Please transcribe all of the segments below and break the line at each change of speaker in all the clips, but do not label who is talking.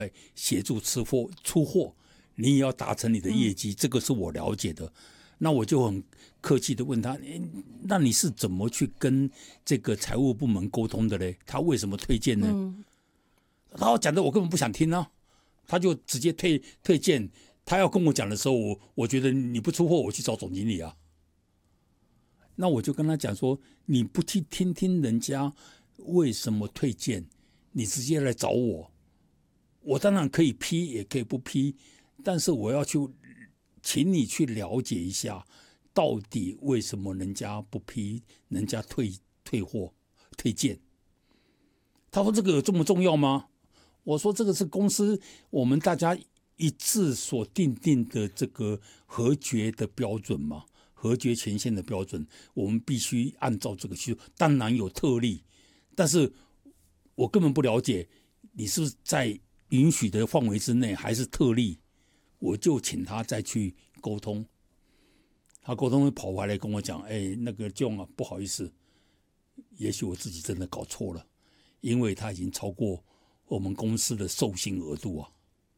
协助出货，你也要达成你的业绩，这个是我了解的。那我就很客气的问他，那你是怎么去跟这个财务部门沟通的嘞？他为什么推荐呢？他讲的我根本不想听啊，他就直接推荐。他要跟我讲的时候，我觉得你不出货，我去找总经理啊。那我就跟他讲说，你不去听听人家为什么推荐，你直接来找我，我当然可以批，也可以不批，但是我要去请你去了解一下，到底为什么人家不批，人家退货推荐。他说这个有这么重要吗？我说这个是公司我们大家一致所定的这个核决的标准嘛，核决权限的标准，我们必须按照这个去。当然有特例，但是我根本不了解你是不是在允许的范围之内，还是特例。我就请他再去沟通，他沟通会跑回来跟我讲，那个John啊，不好意思，也许我自己真的搞错了，因为他已经超过我们公司的授信额度啊。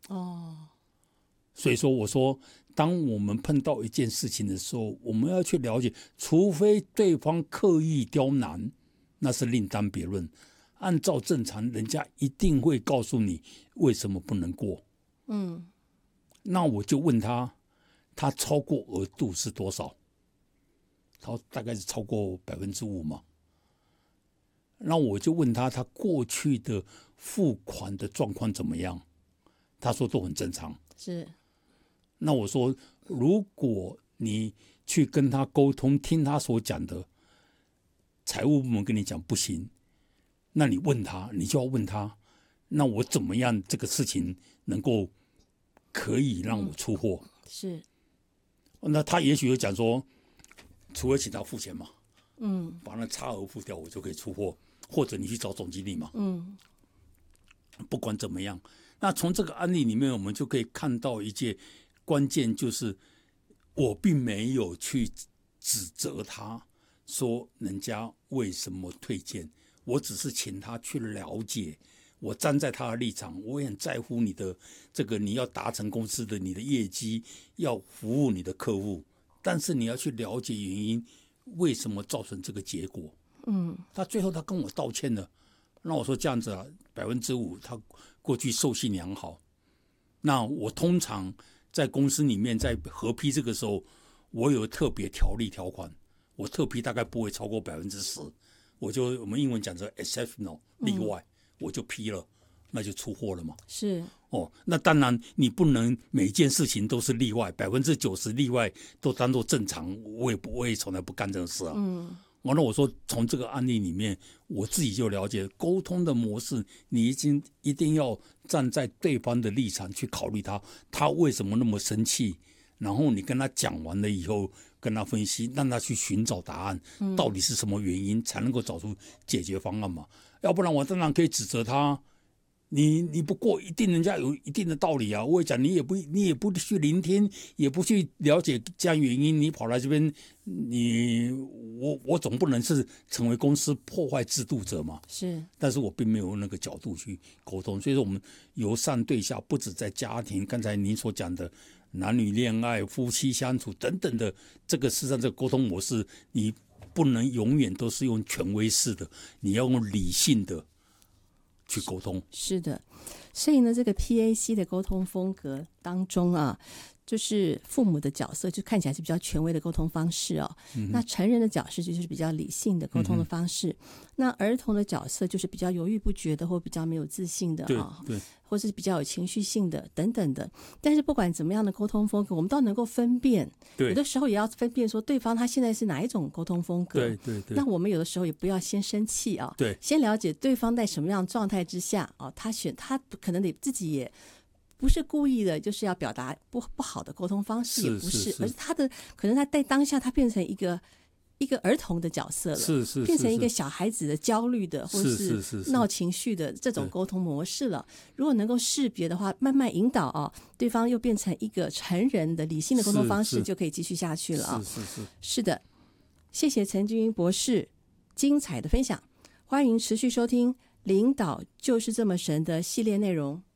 所以说我说，当我们碰到一件事情的时候，我们要去了解，除非对方刻意刁难，那是另当别论。按照正常，人家一定会告诉你为什么不能过。那我就问他，他超过额度是多少？他大概是超过5%嘛。那我就问他，他过去的付款的状况怎么样？他说都很正常。
是。
那我说，如果你去跟他沟通，听他所讲的，财务部门跟你讲不行，那你问他，你就要问他，那我怎么样这个事情能够可以让我出货？
是。
那他也许会讲说，除了请他付钱嘛，把那差额付掉，我就可以出货，或者你去找总经理嘛，不管怎么样，那从这个案例里面，我们就可以看到一件关键，就是我并没有去指责他说人家为什么推荐，我只是请他去了解。我站在他的立场，我也很在乎你的这个，你要达成公司的你的业绩，要服务你的客户，但是你要去了解原因，为什么造成这个结果。他最后他跟我道歉了。那我说这样子啊，5%他过去授信良好。那我通常在公司里面在合批这个时候，我有特别条款，我特批大概不会超过10%，我们英文讲成 exceptional 例外。我就批了，那就出货了嘛。
是
那当然你不能每件事情都是例外，90%例外都当作正常，我也从来不干这个事啊。完了，我说从这个案例里面，我自己就了解沟通的模式，你一定要站在对方的立场去考虑他为什么那么生气，然后你跟他讲完了以后，跟他分析，让他去寻找答案，到底是什么原因，才能够找出解决方案嘛。要不然我当然可以指责他，你不过一定人家有一定的道理啊。我也讲你也不去聆听，也不去了解这样原因，你跑来这边，我总不能是成为公司破坏制度者嘛。
是，
但是我并没有那个角度去沟通，所以说我们由上对下，不止在家庭，刚才您所讲的男女恋爱、夫妻相处等等的，这个事实上这个沟通模式，你不能永远都是用权威式的，你要用理性的去沟通。
是的，所以呢，这个 PAC 的沟通风格当中啊，就是父母的角色就看起来是比较权威的沟通方式哦。那成人的角色就是比较理性的沟通的方式。那儿童的角色就是比较犹豫不决的，或比较没有自信的啊，
对，
或是比较有情绪性的等等的。但是不管怎么样的沟通风格，我们都能够分辨。
对，
有的时候也要分辨说对方他现在是哪一种沟通风格。
对。
那我们有的时候也不要先生气啊，
对，
先了解对方在什么样的状态之下啊，他可能得自己也不是故意的，就是要表达不好的沟通方式，也不是，而是可能他在当下他变成一个儿童的角色了，
是
变成一个小孩子的焦虑的，或是闹情绪的这种沟通模式了。如果能够识别的话，慢慢引导啊，对方又变成一个成人的理性的沟通方式，就可以继续下去了啊。是的，谢谢陈俊英博士精彩的分享，欢迎持续收听《领导就是这么神》的系列内容。